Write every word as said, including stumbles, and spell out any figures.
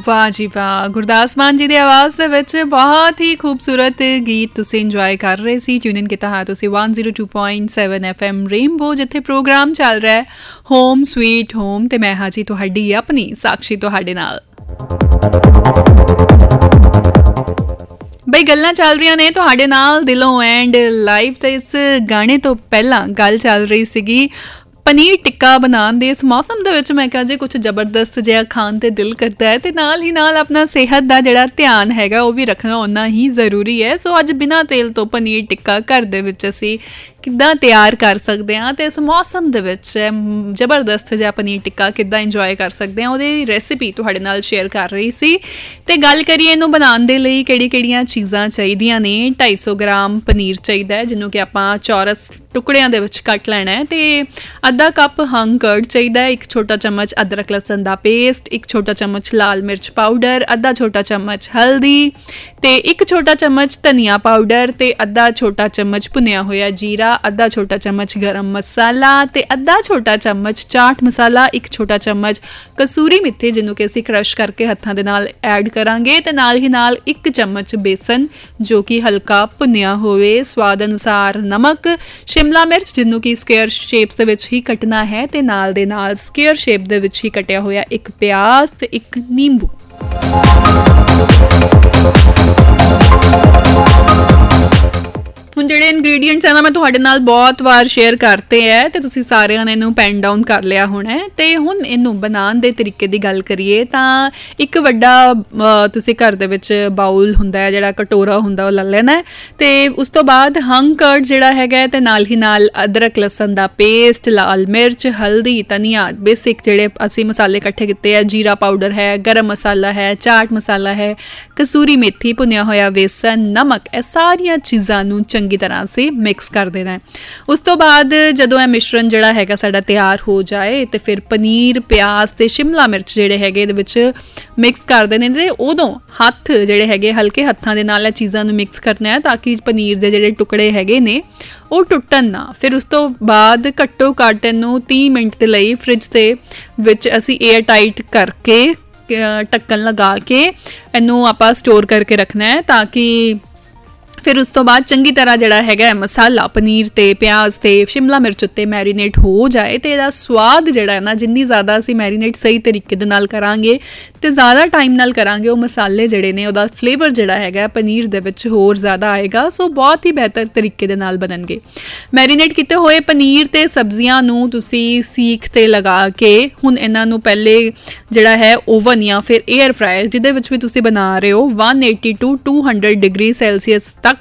ਵਾਹ ਜੀ ਵਾਹ, ਗੁਰਦਾਸ ਮਾਨ ਜੀ ਦੀ ਆਵਾਜ਼ ਦੇ ਵਿੱਚ ਬਹੁਤ ਹੀ ਖੂਬਸੂਰਤ ਗੀਤ ਤੁਸੀਂ ਇੰਜੋਏ ਕਰ ਰਹੇ ਸੀ। ਟਿਊਨ ਇਨ ਕੀਤਾ ਹੈ ਤੁਸੀਂ one oh two point seven F M rainbow, ਜਿੱਥੇ ਪ੍ਰੋਗਰਾਮ ਚੱਲ ਰਿਹਾ ਹੈ ਹੋਮ ਸਵੀਟ ਹੋਮ, ਤੇ ਮੈਂ ਹਾਂ ਜੀ ਤੁਹਾਡੀ ਆਪਣੀ ਸਾਕਸ਼ੀ ਤੁਹਾਡੇ ਨਾਲ। ਬਈ ਗੱਲਾਂ ਚੱਲ ਰਹੀਆਂ ਨੇ ਤੁਹਾਡੇ ਨਾਲ ਦਿਲੋਂ ਐਂਡ ਲਾਈਵ। ਤੇ ਇਸ ਗਾਣੇ ਤੋਂ ਪਹਿਲਾਂ ਗੱਲ ਚੱਲ ਰਹੀ ਸੀਗੀ ਪਨੀਰ ਟਿੱਕਾ ਬਣਾਉਣ ਦੇ। ਇਸ ਮੌਸਮ ਦੇ ਵਿੱਚ ਮੈਂ ਕਿਹਾ ਜੇ ਕੁਛ ਜ਼ਬਰਦਸਤ ਜਿਹਾ ਖਾਣ 'ਤੇ ਦਿਲ ਕਰਦਾ ਹੈ, ਅਤੇ ਨਾਲ ਹੀ ਨਾਲ ਆਪਣਾ ਸਿਹਤ ਦਾ ਜਿਹੜਾ ਧਿਆਨ ਹੈਗਾ ਉਹ ਵੀ ਰੱਖਣਾ ਓਨਾ ਹੀ ਜ਼ਰੂਰੀ ਹੈ। ਸੋ ਅੱਜ ਬਿਨਾਂ ਤੇਲ ਤੋਂ ਪਨੀਰ ਟਿੱਕਾ ਘਰ ਦੇ ਵਿੱਚ ਅਸੀਂ ਕਿੱਦਾਂ ਤਿਆਰ ਕਰ ਸਕਦੇ ਹਾਂ, ਅਤੇ ਇਸ ਮੌਸਮ ਦੇ ਵਿੱਚ ਜ਼ਬਰਦਸਤ ਜਿਹਾ ਪਨੀਰ ਟਿੱਕਾ ਕਿੱਦਾਂ ਇੰਜੋਏ ਕਰ ਸਕਦੇ ਹਾਂ, ਉਹਦੀ ਰੈਸਿਪੀ ਤੁਹਾਡੇ ਨਾਲ ਸ਼ੇਅਰ ਕਰ ਰਹੀ ਸੀ। ਅਤੇ ਗੱਲ ਕਰੀਏ ਇਹਨੂੰ ਬਣਾਉਣ ਦੇ ਲਈ ਕਿਹੜੀ ਕਿਹੜੀਆਂ ਚੀਜ਼ਾਂ ਚਾਹੀਦੀਆਂ ਨੇ। ਢਾਈ ਸੌ ਗ੍ਰਾਮ ਪਨੀਰ ਚਾਹੀਦਾ ਹੈ, ਜਿਹਨੂੰ ਕਿ ਆਪਾਂ ਚੌਰਸ ਟੁਕੜਿਆਂ ਦੇ ਵਿੱਚ ਕੱਟ ਲੈਣਾ ਹੈ। ਅਤੇ ਅੱਧਾ ਕੱਪ ਹੰਗ ਕਰਡ ਚਾਹੀਦਾ ਹੈ, ਇੱਕ ਛੋਟਾ ਚਮਚ ਅਦਰਕ ਲਸਣ ਦਾ ਪੇਸਟ, ਇੱਕ ਛੋਟਾ ਚਮਚ ਲਾਲ ਮਿਰਚ ਪਾਊਡਰ, ਅੱਧਾ ਛੋਟਾ ਚਮਚ ਹਲਦੀ, ਅਤੇ ਇੱਕ ਛੋਟਾ ਚਮਚ ਧਨੀਆ ਪਾਊਡਰ, ਅਤੇ ਅੱਧਾ ਛੋਟਾ ਚਮਚ ਭੁੰਨਿਆ ਹੋਇਆ ਜੀਰਾ, ਅੱਧਾ ਛੋਟਾ ਚਮਚ ਗਰਮ ਮਸਾਲਾ, ਅਤੇ ਅੱਧਾ ਛੋਟਾ ਚਮਚ ਚਾਟ ਮਸਾਲਾ, ਇੱਕ ਛੋਟਾ ਚਮਚ ਕਸੂਰੀ ਮੇਥੀ ਜਿਹਨੂੰ ਕਿ ਅਸੀਂ ਕ੍ਰਸ਼ ਕਰਕੇ ਹੱਥਾਂ ਦੇ ਨਾਲ ਐਡ ਕਰਾਂਗੇ, ਅਤੇ ਨਾਲ ਹੀ ਨਾਲ ਇੱਕ ਚਮਚ ਬੇਸਨ ਜੋ ਕਿ ਹਲਕਾ ਭੁੰਨਿਆ ਹੋਵੇ, ਸਵਾਦ ਅਨੁਸਾਰ ਨਮਕ, ਸ਼ਿਮਲਾ ਮਿਰਚ ਜਿਹਨੂੰ ਕਿ ਸਕੁਏਅਰ ਸ਼ੇਪਸ ਦੇ ਵਿੱਚ ਹੀ ਕੱਟਣਾ ਹੈ, ਅਤੇ ਨਾਲ ਦੇ ਨਾਲ ਸਕੁਏਅਰ ਸ਼ੇਪ ਦੇ ਵਿੱਚ ਹੀ ਕੱਟਿਆ ਹੋਇਆ ਇੱਕ ਪਿਆਜ਼ ਅਤੇ ਇੱਕ ਨਿੰਬੂ। ਹੁਣ ਜਿਹੜੇ ਇਨਗਰੀਡੀਐਂਟਸ ਹੈ ਨਾ ਮੈਂ ਤੁਹਾਡੇ ਨਾਲ ਬਹੁਤ ਵਾਰ ਸ਼ੇਅਰ ਕਰਤੇ ਹੈ, ਅਤੇ ਤੁਸੀਂ ਸਾਰਿਆਂ ਨੇ ਇਹਨੂੰ ਪੈਨ ਡਾਊਨ ਕਰ ਲਿਆ ਹੋਣਾ ਹੈ। ਅਤੇ ਹੁਣ ਇਹਨੂੰ ਬਣਾਉਣ ਦੇ ਤਰੀਕੇ ਦੀ ਗੱਲ ਕਰੀਏ ਤਾਂ ਇੱਕ ਵੱਡਾ ਤੁਸੀਂ ਘਰ ਦੇ ਵਿੱਚ ਬਾਊਲ ਹੁੰਦਾ ਹੈ, ਜਿਹੜਾ ਕਟੋਰਾ ਹੁੰਦਾ ਉਹ ਲੈ ਲੈਣਾ, ਅਤੇ ਉਸ ਤੋਂ ਬਾਅਦ ਹੰਗ ਕਰਡ ਜਿਹੜਾ ਹੈਗਾ, ਅਤੇ ਨਾਲ ਹੀ ਨਾਲ ਅਦਰਕ ਲਸਣ ਦਾ ਪੇਸਟ, ਲਾਲ ਮਿਰਚ, ਹਲਦੀ, ਧਨੀਆ, ਬੇਸਿਕ ਜਿਹੜੇ ਅਸੀਂ ਮਸਾਲੇ ਇਕੱਠੇ ਕੀਤੇ ਹੈ, ਜੀਰਾ ਪਾਊਡਰ ਹੈ, ਗਰਮ ਮਸਾਲਾ ਹੈ, ਚਾਟ ਮਸਾਲਾ ਹੈ, ਕਸੂਰੀ ਮੇਥੀ, ਭੁੰਨਿਆ ਹੋਇਆ ਵੇਸਨ, ਨਮਕ, ਇਹ ਸਾਰੀਆਂ ਚੀਜ਼ਾਂ ਨੂੰ ਚੰਗੀ ਤਰ੍ਹਾਂ ਅਸੀਂ ਮਿਕਸ ਕਰ ਦੇਣਾ ਹੈ। ਉਸ ਤੋਂ ਬਾਅਦ ਜਦੋਂ ਇਹ ਮਿਸ਼ਰਣ ਜਿਹੜਾ ਹੈਗਾ ਸਾਡਾ ਤਿਆਰ ਹੋ ਜਾਏ, ਅਤੇ ਫਿਰ ਪਨੀਰ, ਪਿਆਜ਼ ਅਤੇ ਸ਼ਿਮਲਾ ਮਿਰਚ ਜਿਹੜੇ ਹੈਗੇ ਇਹਦੇ ਵਿੱਚ ਮਿਕਸ ਕਰ ਦੇਣੇ, ਅਤੇ ਉਦੋਂ ਹੱਥ ਜਿਹੜੇ ਹੈਗੇ ਹਲਕੇ ਹੱਥਾਂ ਦੇ ਨਾਲ ਇਹ ਚੀਜ਼ਾਂ ਨੂੰ ਮਿਕਸ ਕਰਨਾ ਹੈ ਤਾਂ ਕਿ ਪਨੀਰ ਦੇ ਜਿਹੜੇ ਟੁਕੜੇ ਹੈਗੇ ਨੇ ਉਹ ਟੁੱਟਣ ਨਾ। ਫਿਰ ਉਸ ਤੋਂ ਬਾਅਦ ਘੱਟੋ ਘੱਟ ਇਹਨੂੰ ਤੀਹ ਮਿੰਟ ਦੇ ਲਈ ਫਰਿੱਜ ਦੇ ਵਿੱਚ ਅਸੀਂ ਏਅਰ ਟਾਈਟ ਕਰਕੇ ਢੱਕਣ ਲਗਾ ਕੇ ਇਹਨੂੰ ਆਪਾਂ ਸਟੋਰ ਕਰਕੇ ਰੱਖਣਾ ਹੈ, ਤਾਂ ਕਿ ਫਿਰ ਉਸ ਤੋਂ ਬਾਅਦ ਚੰਗੀ ਤਰ੍ਹਾਂ ਜਿਹੜਾ ਹੈਗਾ ਮਸਾਲਾ ਪਨੀਰ ਅਤੇ ਪਿਆਜ਼ ਅਤੇ ਸ਼ਿਮਲਾ ਮਿਰਚ ਉੱਤੇ ਮੈਰੀਨੇਟ ਹੋ ਜਾਏ, ਅਤੇ ਇਹਦਾ ਸਵਾਦ ਜਿਹੜਾ ਹੈ ਨਾ, ਜਿੰਨੀ ਜ਼ਿਆਦਾ ਅਸੀਂ ਮੈਰੀਨੇਟ ਸਹੀ ਤਰੀਕੇ ਦੇ ਨਾਲ ਕਰਾਂਗੇ ਅਤੇ ਜ਼ਿਆਦਾ ਟਾਈਮ ਨਾਲ ਕਰਾਂਗੇ, ਉਹ ਮਸਾਲੇ ਜਿਹੜੇ ਨੇ ਉਹਦਾ ਫਲੇਵਰ ਜਿਹੜਾ ਹੈਗਾ ਪਨੀਰ ਦੇ ਵਿੱਚ ਹੋਰ ਜ਼ਿਆਦਾ ਆਏਗਾ। ਸੋ ਬਹੁਤ ਹੀ ਬਿਹਤਰ ਤਰੀਕੇ ਦੇ ਨਾਲ ਬਣਨਗੇ। ਮੈਰੀਨੇਟ ਕੀਤੇ ਹੋਏ ਪਨੀਰ ਅਤੇ ਸਬਜ਼ੀਆਂ ਨੂੰ ਤੁਸੀਂ ਸੀਖ 'ਤੇ ਲਗਾ ਕੇ ਹੁਣ ਇਹਨਾਂ ਨੂੰ ਪਹਿਲੇ ਜਿਹੜਾ ਹੈ ਓਵਨ ਜਾਂ ਫਿਰ ਏਅਰ ਫਰਾਇਰ ਜਿਹਦੇ ਵਿੱਚ ਵੀ ਤੁਸੀਂ ਬਣਾ ਰਹੇ ਹੋ one eighty to two hundred degree Celsius ਤੱਕ